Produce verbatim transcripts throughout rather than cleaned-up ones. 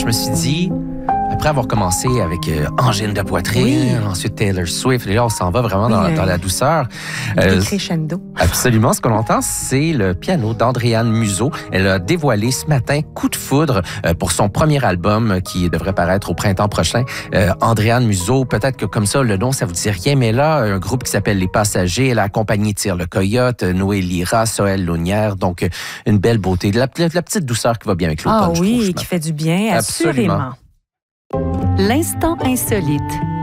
je me suis dit, après avoir commencé avec euh, Angine de poitrine, oui. ensuite Taylor Swift, et là, on s'en va vraiment oui, dans, euh, dans la douceur. Euh, crescendo. Absolument. Ce qu'on entend, c'est le piano d'Andréane Museau. Elle a dévoilé ce matin Coup de foudre euh, pour son premier album qui devrait paraître au printemps prochain. Euh, Andréane Museau, peut-être que comme ça, le nom, ça vous dit rien, mais là, un groupe qui s'appelle Les Passagers, elle a accompagné Tire le Coyote, Noé Lira, Soël Launière, donc une belle beauté. De la, de la petite douceur qui va bien avec l'automne, ah, oui, je trouve, qui fait du bien, assurément. Absolument. L'instant insolite.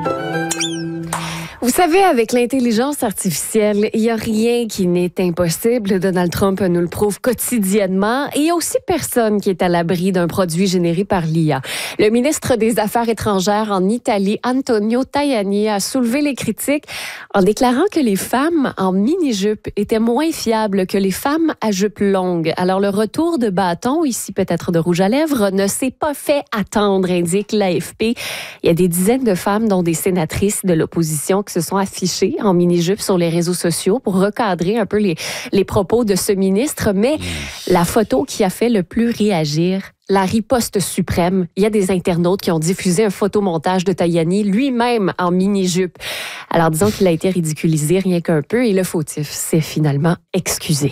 Vous savez, avec l'intelligence artificielle, il n'y a rien qui n'est impossible. Donald Trump nous le prouve quotidiennement. Et il n'y a aussi personne qui est à l'abri d'un produit généré par l'I A. Le ministre des Affaires étrangères en Italie, Antonio Tajani, a soulevé les critiques en déclarant que les femmes en mini-jupe étaient moins fiables que les femmes à jupe longue. Alors, le retour de bâton, ici peut-être de rouge à lèvres, ne s'est pas fait attendre, indique l'A F P. Il y a des dizaines de femmes, dont des sénatrices de l'opposition, qui se sont affichées en mini-jupe sur les réseaux sociaux pour recadrer un peu les, les propos de ce ministre. Mais la photo qui a fait le plus réagir, la riposte suprême, il y a des internautes qui ont diffusé un photomontage de Tajani, lui-même en mini-jupe. Alors disons qu'il a été ridiculisé rien qu'un peu et le fautif s'est finalement excusé.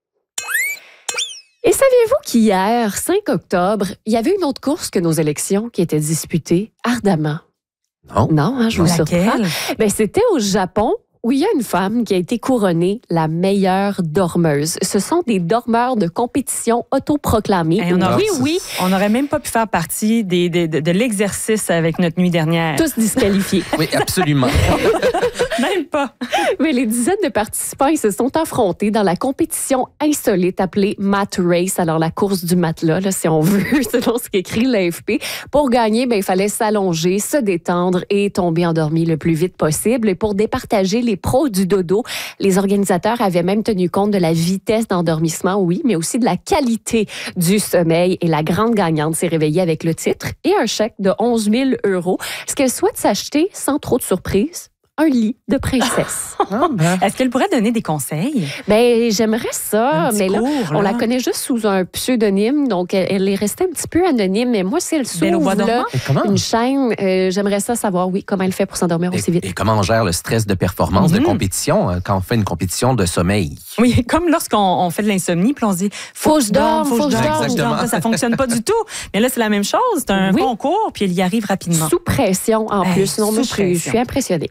Et saviez-vous qu'hier, cinq octobre, il y avait une autre course que nos élections qui était disputée ardemment? Non, non hein, je vous surprends. Ben, c'était au Japon où il y a une femme qui a été couronnée la meilleure dormeuse. Ce sont des dormeurs de compétition autoproclamés. Hey, on a, oui, oui. On n'aurait même pas pu faire partie des, des, de, de l'exercice avec notre nuit dernière. Tous disqualifiés. Oui, absolument. Même pas. Mais les dizaines de participants, ils se sont affrontés dans la compétition insolite appelée Mat Race. Alors, la course du matelas, là, si on veut, selon ce qu'écrit l'A F P. Pour gagner, ben, il fallait s'allonger, se détendre et tomber endormi le plus vite possible. Et pour départager les pros du dodo, les organisateurs avaient même tenu compte de la vitesse d'endormissement, oui, mais aussi de la qualité du sommeil. Et la grande gagnante s'est réveillée avec le titre et un chèque de onze mille euros. Ce qu'elle souhaite s'acheter, sans trop de surprise, un lit de princesse. Ah, ben. Est-ce qu'elle pourrait donner des conseils? Ben, j'aimerais ça, mais là, cours, là, on la connaît juste sous un pseudonyme, donc elle, elle est restée un petit peu anonyme. Mais moi, si elle s'ouvre là, une chaîne, euh, j'aimerais ça savoir, oui, comment elle fait pour s'endormir aussi vite. Et, et comment on gère le stress de performance, mm-hmm. de compétition, quand on fait une compétition de sommeil? Oui, comme lorsqu'on on fait de l'insomnie, puis on se dit, faut, faut que je dorme, faut que je dorme. Exactement. Ça fonctionne pas du tout. Mais là, c'est la même chose. C'est un oui. concours, puis elle y arrive rapidement. Sous pression, en hey, plus. Non, moi, je suis, je suis impressionnée.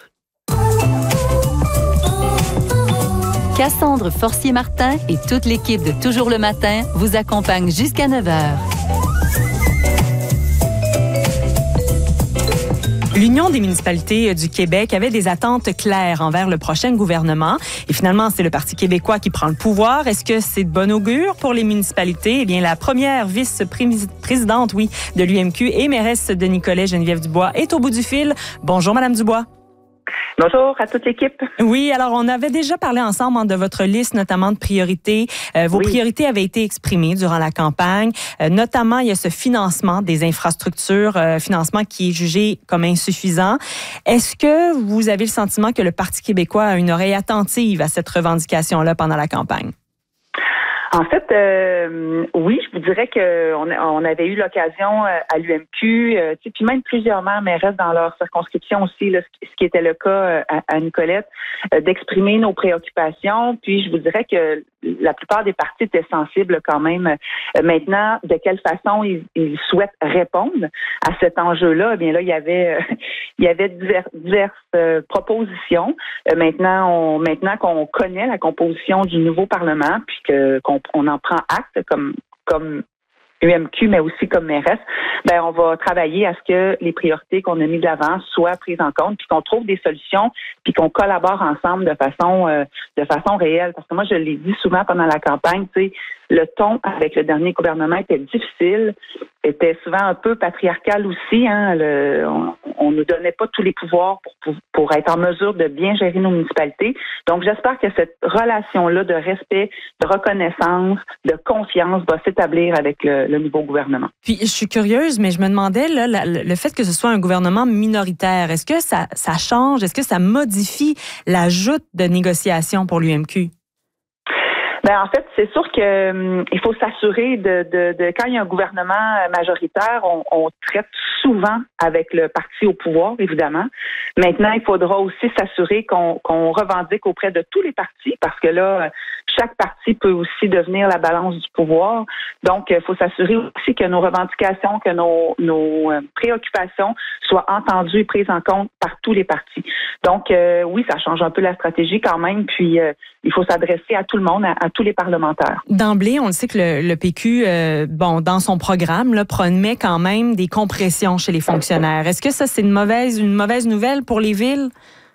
Cassandre Forcier-Martin et toute l'équipe de Toujours le matin vous accompagnent jusqu'à neuf heures. L'Union des municipalités du Québec avait des attentes claires envers le prochain gouvernement. Et finalement, c'est le Parti québécois qui prend le pouvoir. Est-ce que c'est de bon augure pour les municipalités? Eh bien, la première vice-présidente, oui, de l'U M Q et mairesse de Nicolet, Geneviève Dubois, est au bout du fil. Bonjour, Madame Dubois. Bonjour à toute l'équipe. Oui, alors on avait déjà parlé ensemble hein, de votre liste, notamment de priorités. Euh, vos oui. priorités avaient été exprimées durant la campagne. Euh, notamment, il y a ce financement des infrastructures, euh, financement qui est jugé comme insuffisant. Est-ce que vous avez le sentiment que le Parti québécois a une oreille attentive à cette revendication-là pendant la campagne? En fait, euh, oui, je vous dirais qu'on on avait eu l'occasion à l'U M Q, euh, puis même plusieurs maires mairesses dans leur circonscription aussi, là, ce qui était le cas à, à Nicolette, euh, d'exprimer nos préoccupations. Puis je vous dirais que la plupart des partis étaient sensibles quand même. Euh, maintenant, de quelle façon ils, ils souhaitent répondre à cet enjeu-là? Eh bien là, il y avait, euh, il y avait divers, diverses euh, propositions. Euh, maintenant, on, maintenant qu'on connaît la composition du nouveau Parlement, puis que qu'on on en prend acte comme comme U M Q, mais aussi comme mairesse, ben on va travailler à ce que les priorités qu'on a mises de l'avant soient prises en compte, puis qu'on trouve des solutions, puis qu'on collabore ensemble de façon euh, de façon réelle. Parce que moi, je l'ai dit souvent pendant la campagne, tu sais, le ton avec le dernier gouvernement était difficile, était souvent un peu patriarcal aussi. Hein, le, on, on nous donnait pas tous les pouvoirs pour, pour pour être en mesure de bien gérer nos municipalités. Donc, j'espère que cette relation-là de respect, de reconnaissance, de confiance va s'établir avec le, le nouveau gouvernement. Puis, je suis curieuse, mais je me demandais, là, la, le fait que ce soit un gouvernement minoritaire, est-ce que ça, ça change, est-ce que ça modifie la joute de négociation pour l'U M Q? Ben en fait, c'est sûr que hum, il faut s'assurer de, de, de quand il y a un gouvernement majoritaire, on, on traite souvent avec le parti au pouvoir, évidemment. Maintenant, il faudra aussi s'assurer qu'on, qu'on revendique auprès de tous les partis, parce que là, chaque parti peut aussi devenir la balance du pouvoir. Donc, il faut s'assurer aussi que nos revendications, que nos, nos préoccupations soient entendues et prises en compte par tous les partis. Donc, euh, oui, ça change un peu la stratégie quand même, puis euh, il faut s'adresser à tout le monde, à, à tous les parlementaires. D'emblée, on le sait que le, le P Q, euh, bon, dans son programme, là, promet quand même des compressions chez les fonctionnaires. Est-ce que ça, c'est une mauvaise, une mauvaise nouvelle pour les villes?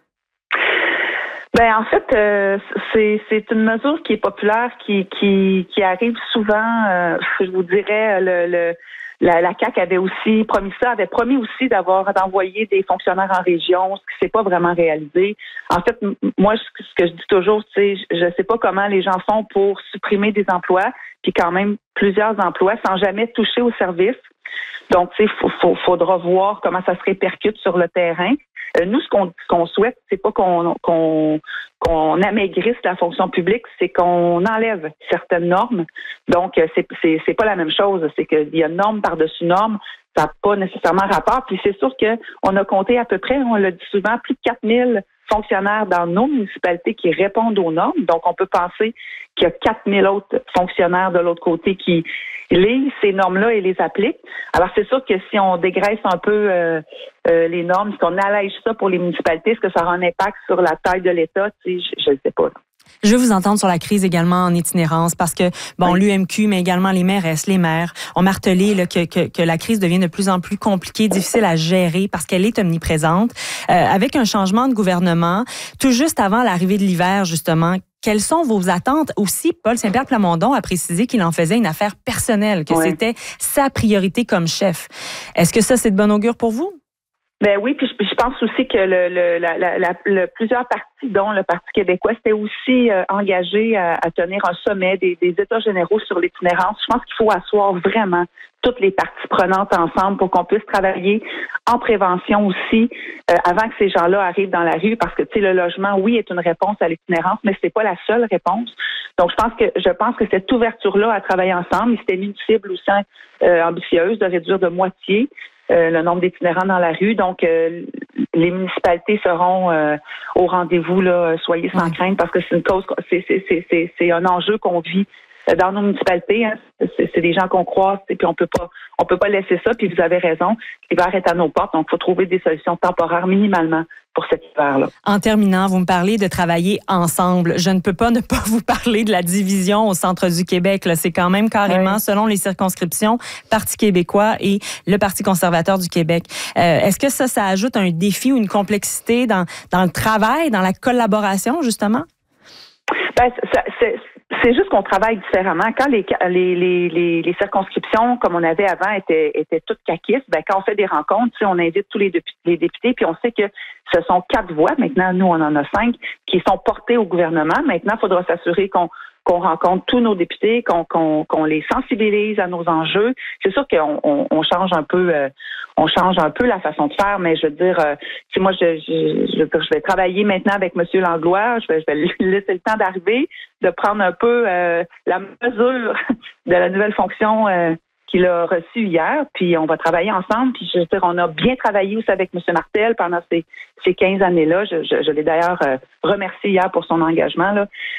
Ben en fait, euh, c'est c'est une mesure qui est populaire, qui qui qui arrive souvent. Euh, je vous dirais le, le la, la C A Q avait aussi promis ça, avait promis aussi d'avoir d'envoyer des fonctionnaires en région, ce qui s'est pas vraiment réalisé. En fait, m- moi, ce que je dis toujours, c'est je sais pas comment les gens font pour supprimer des emplois, puis quand même plusieurs emplois sans jamais toucher au service. Donc, tu sais, faut, faut, faudra voir comment ça se répercute sur le terrain. Euh, nous, ce qu'on, ce qu'on souhaite, c'est pas qu'on, qu'on, qu'on amaigrisse la fonction publique, c'est qu'on enlève certaines normes. Donc, c'est, c'est, c'est pas la même chose. C'est qu'il y a norme par-dessus norme. Ça n'a pas nécessairement rapport. Puis c'est sûr qu'on a compté à peu près, on le dit souvent, plus de quatre mille fonctionnaires dans nos municipalités qui répondent aux normes. Donc, on peut penser qu'il y a quatre mille autres fonctionnaires de l'autre côté qui lisent ces normes-là et les appliquent. Alors, c'est sûr que si on dégraisse un peu euh, euh, les normes, si on allège ça pour les municipalités, est-ce que ça aura un impact sur la taille de l'État? Tu sais, je ne sais pas. Je veux vous entendre sur la crise également en itinérance parce que, bon, oui. l'U M Q, mais également les mairesses, les maires ont martelé là, que, que, que la crise devient de plus en plus compliquée, difficile à gérer parce qu'elle est omniprésente. Euh, avec un changement de gouvernement, tout juste avant l'arrivée de l'hiver, justement, quelles sont vos attentes? Aussi, Paul Saint-Pierre Plamondon a précisé qu'il en faisait une affaire personnelle, que oui. c'était sa priorité comme chef. Est-ce que ça, c'est de bon augure pour vous? Ben oui, puis je, je pense aussi que le, le, la, la, la, le plusieurs partis, dont le Parti québécois, s'était aussi euh, engagé à, à tenir un sommet des, des États généraux sur l'itinérance. Je pense qu'il faut asseoir vraiment toutes les parties prenantes ensemble pour qu'on puisse travailler en prévention aussi euh, avant que ces gens-là arrivent dans la rue, parce que tu sais, le logement, oui, est une réponse à l'itinérance, mais c'est pas la seule réponse. Donc, je pense que je pense que cette ouverture-là à travailler ensemble, c'était une cible aussi euh, ambitieuse de réduire de moitié Euh, le nombre d'itinérants dans la rue. Donc, euh, les municipalités seront euh, au rendez-vous, là, soyez sans oui. crainte, parce que c'est une cause, c'est, c'est, c'est, c'est, c'est un enjeu qu'on vit dans nos municipalités. Hein. C'est, c'est des gens qu'on croise, et puis on peut pas, on peut pas laisser ça. Puis vous avez raison, l'hiver est à nos portes, donc il faut trouver des solutions temporaires minimalement pour cet hiver-là. En terminant, vous me parlez de travailler ensemble. Je ne peux pas ne pas vous parler de la division au centre du Québec. Là, c'est quand même carrément, oui. selon les circonscriptions, Parti québécois et le Parti conservateur du Québec. Euh, est-ce que ça, ça ajoute un défi ou une complexité dans, dans le travail, dans la collaboration, justement? Ben, ça, c'est, c'est juste qu'on travaille différemment. Quand les, les, les, les, les circonscriptions, comme on avait avant, étaient, étaient toutes caquistes, ben, quand on fait des rencontres, on invite tous les députés, les députés, puis on sait que ce sont quatre voix. Maintenant, nous, on en a cinq qui sont portées au gouvernement. Maintenant, il faudra s'assurer qu'on qu'on rencontre tous nos députés, qu'on, qu'on, qu'on les sensibilise à nos enjeux. C'est sûr qu'on on, on change un peu, euh, on change un peu la façon de faire, mais je veux dire, euh, si moi, je, je, je, je vais travailler maintenant avec M. Langlois, je vais, je vais lui laisser le temps d'arriver, de prendre un peu euh, la mesure de la nouvelle fonction euh, qu'il a reçue hier, puis on va travailler ensemble, puis je veux dire, on a bien travaillé aussi avec M. Martel pendant ces, ces quinze années-là. Je, je, je l'ai d'ailleurs euh, remercié hier pour son engagement, là.